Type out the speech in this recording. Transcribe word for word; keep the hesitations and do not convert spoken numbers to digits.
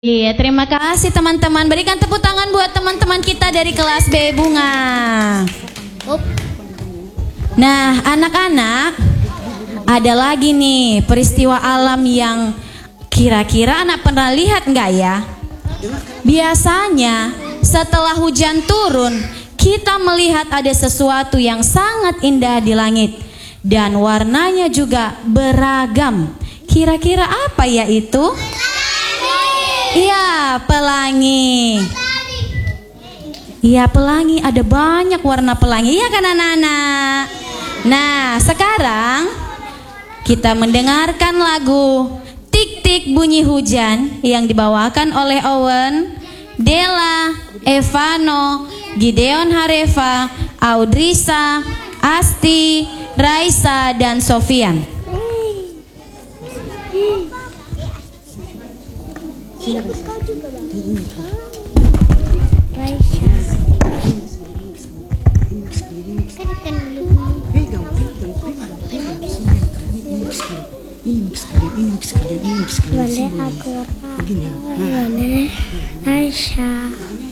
Iya, terima kasih teman-teman. Berikan tepuk tangan buat teman-teman kita dari kelas B Bunga. Nah, anak-anak, ada lagi nih peristiwa alam yang kira-kira anak pernah lihat nggak ya? Biasanya setelah hujan turun, kita melihat ada sesuatu yang sangat indah di langit dan warnanya juga beragam. Kira-kira apa ya itu? Iya, pelangi. Iya, pelangi. Ada banyak warna pelangi. Iya kan anak-anak? Nah, sekarang kita mendengarkan lagu Tik Tik Bunyi Hujan yang dibawakan oleh Owen, Della, Evano, Gideon Hareva, Audrisa, Asti, Raisa, dan Sofian. Boleh aku apa? Boleh Aisyah.